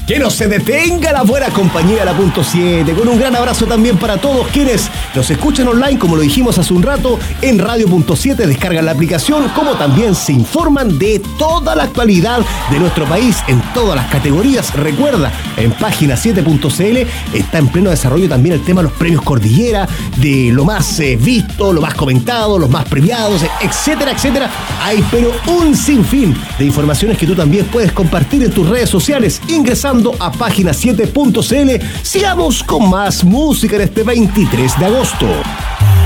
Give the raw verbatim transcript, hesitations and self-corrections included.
Que no se detenga la buena compañía, la punto siete. Con un gran abrazo también para todos quienes nos escuchan online, como lo dijimos hace un rato, en radio punto siete, descargan la aplicación, como también se informan de toda la actualidad de nuestro país en todas las categorías. Recuerda, en página siete punto c l está en pleno desarrollo también el tema de los premios Cordillera, de lo más eh, visto, lo más comentado, los más premiados, etcétera, etcétera. Hay pero un sinfín de informaciones que tú también puedes compartir en tus redes sociales, ingresando a página siete punto c l. Sigamos con más música en este veintitrés de agosto.